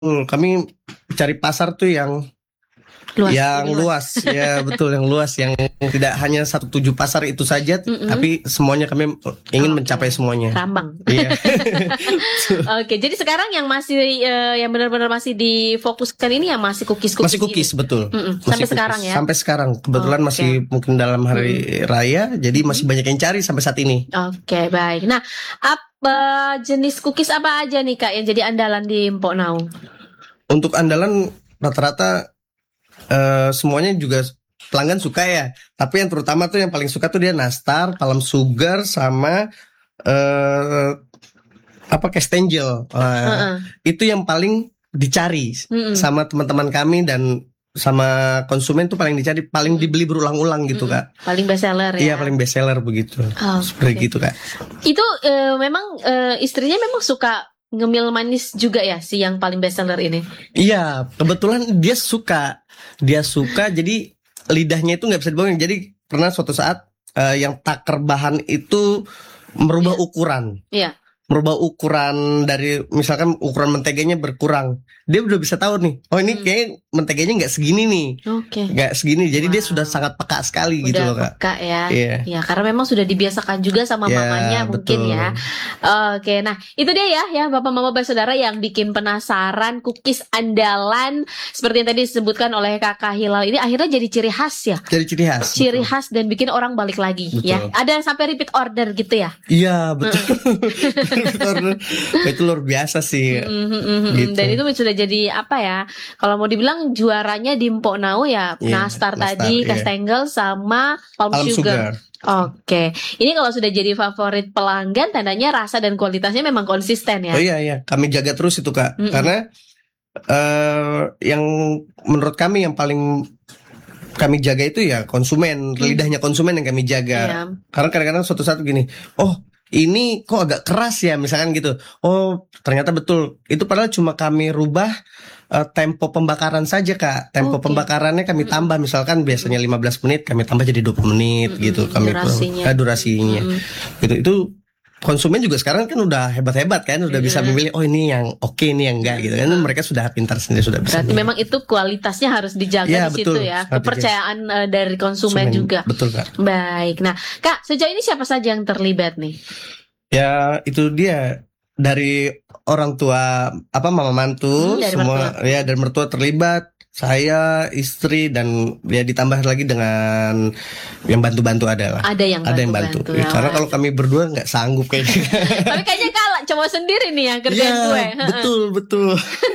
Kami cari pasar tuh yang Luas, yang lebih luas. luas, ya betul, yang luas, yang tidak hanya satu tujuh pasar itu saja, tapi semuanya kami ingin Oke. mencapai semuanya. Rambang. Iya. Oke, jadi sekarang yang masih yang benar-benar masih difokuskan ini yang masih cookies-cookies. Masih cookies, betul. Sampai Masih sekarang cookies. ya. Sampai sekarang. Kebetulan Oke. masih mungkin dalam hari raya, jadi masih banyak yang cari sampai saat ini. Oke, baik. Nah, apa jenis cookies apa aja nih Kak yang jadi andalan di Mpok Nau? Untuk andalan rata-rata semuanya juga pelanggan suka ya. Tapi yang terutama tuh yang paling suka tuh dia nastar, palm sugar, sama Castangel. Itu yang paling dicari sama teman-teman kami dan sama konsumen tuh paling dicari, paling dibeli berulang-ulang gitu Kak. Paling best seller ya. Iya, paling best seller begitu. Seperti gitu Kak. Itu memang istrinya memang suka ngemil manis juga ya, si yang paling best seller ini. Iya, kebetulan dia suka. Jadi lidahnya itu nggak bisa dibohongin. Jadi pernah suatu saat yang taker bahan itu merubah ukuran. Iya. Merubah ukuran dari misalkan ukuran menteganya berkurang, dia udah bisa tahu nih, oh ini kayak menteganya nggak segini nih, nggak segini, jadi dia sudah sangat peka sekali udah gitu loh Kak. Peka ya, ya karena memang sudah dibiasakan juga sama mamanya mungkin betul. ya. Oke, nah itu dia ya bapak mama saudara yang bikin penasaran cookies andalan seperti yang tadi disebutkan oleh Kakak Hilal ini akhirnya jadi ciri khas ya. Jadi ciri khas. Ciri khas dan bikin orang balik lagi ya. Ada sampai repeat order gitu ya? Iya betul. Itu luar biasa sih. Gitu. Dan itu sudah jadi apa ya? Kalau mau dibilang juaranya di Mpok Nau ya, nastar tadi, Castangel sama palm sugar. Oke, ini kalau sudah jadi favorit pelanggan, tandanya rasa dan kualitasnya memang konsisten ya. Oh iya, kami jaga terus itu Kak, karena yang menurut kami yang paling kami jaga itu ya konsumen, lidahnya konsumen yang kami jaga. Karena kadang-kadang suatu saat begini, ini kok agak keras ya misalkan gitu. Oh ternyata betul. Itu padahal cuma kami rubah tempo pembakaran saja Kak. Tempo pembakarannya kami tambah. Misalkan biasanya 15 menit kami tambah jadi 20 menit gitu. Kami durasinya. Gitu. Itu konsumen juga sekarang kan udah hebat-hebat kan. Udah bisa memilih, oh ini yang oke, ini yang enggak gitu kan. Mereka sudah pintar sendiri, sudah bisa. Berarti memang itu kualitasnya harus dijaga di situ ya. Kepercayaan dari konsumen juga. Betul Kak. Baik, nah Kak sejauh ini siapa saja yang terlibat nih? Ya itu dia, dari orang tua, mama mantu, semua mertua. Ya dari mertua terlibat, saya, istri, dan ya ditambah lagi dengan yang bantu-bantu adalah. Ada yang bantu. Ya, karena kalau kami berdua nggak sanggup kayaknya. Tapi kayaknya Kak cowok sendiri nih yang kerjain kue. Betul.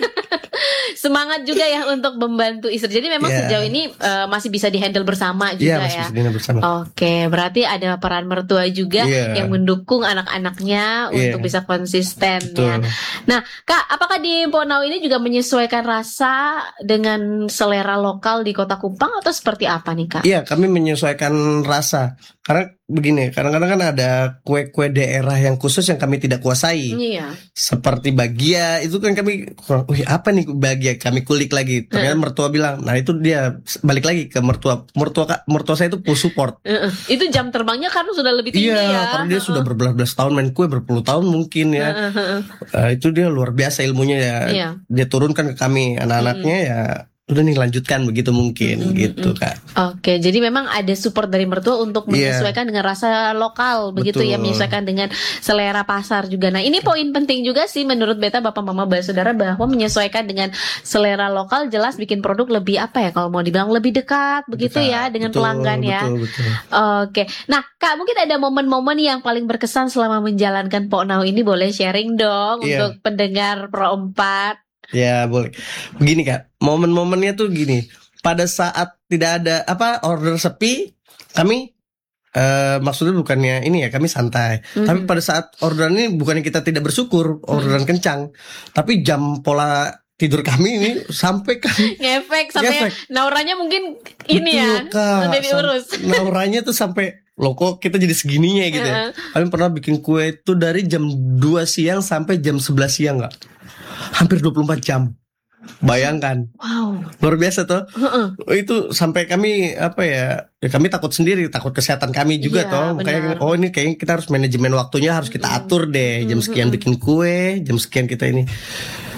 Semangat juga ya untuk membantu istri. Jadi memang sejauh ini masih bisa dihandle bersama juga masih bisa dihandle bersama. Oke, berarti ada peran mertua juga yang mendukung anak-anaknya untuk bisa konsisten ya. Nah, Kak, apakah di Mpok Nau ini juga menyesuaikan rasa dengan selera lokal di Kota Kupang atau seperti apa nih Kak? Iya, kami menyesuaikan rasa. Karena begini, kadang-kadang kan ada kue-kue daerah yang khusus yang kami tidak kuasai. Seperti bagia, itu kan kami apa nih bagia? Kami kulik lagi. Ternyata mertua bilang, nah itu dia balik lagi ke mertua saya itu full support. Itu jam terbangnya kan sudah lebih tinggi ya. Karena dia sudah berbelas-belas tahun main kue, berpuluh tahun mungkin ya. Itu dia luar biasa ilmunya ya. Dia turunkan ke kami anak-anaknya ya. Udah nih lanjutkan begitu mungkin gitu Kak. Oke, jadi memang ada support dari mertua untuk menyesuaikan dengan rasa lokal begitu ya, menyesuaikan dengan selera pasar juga. Nah ini poin penting juga sih menurut beta bapak mama saudara, bahwa menyesuaikan dengan selera lokal jelas bikin produk lebih kalau mau dibilang lebih dekat begitu ya dengan pelanggan ya. Betul. Oke, nah Kak mungkin ada momen-momen yang paling berkesan selama menjalankan Mpok Nau ini, boleh sharing dong untuk pendengar Pro 4. Ya boleh. Begini Kak, momen-momennya tuh gini. Pada saat tidak ada order sepi, kami maksudnya bukannya ini ya, kami santai. Tapi pada saat orderan ini bukannya kita tidak bersyukur, orderan kencang, tapi jam pola tidur kami ini sampai kan ngefek sampai nauranya mungkin ini lebih diurus. Nauranya tuh sampai loh kok kita jadi segininya gitu ya. Kami pernah bikin kue itu dari jam 2 siang sampai jam 11 siang Kak. Hampir 24 jam. Bayangkan. Wow. Luar biasa tuh. Itu sampai kami kami takut sendiri, takut kesehatan kami juga Makanya ini kayaknya kita harus manajemen waktunya, harus kita atur deh. Jam sekian bikin kue, jam sekian kita ini.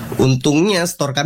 Untungnya store kami